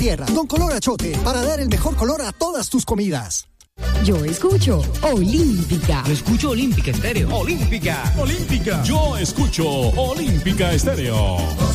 tierra, con color achote, para dar el mejor color a todas tus comidas. Yo escucho Olímpica. Yo escucho Olímpica Estéreo. Olímpica. Yo escucho Olímpica Estéreo.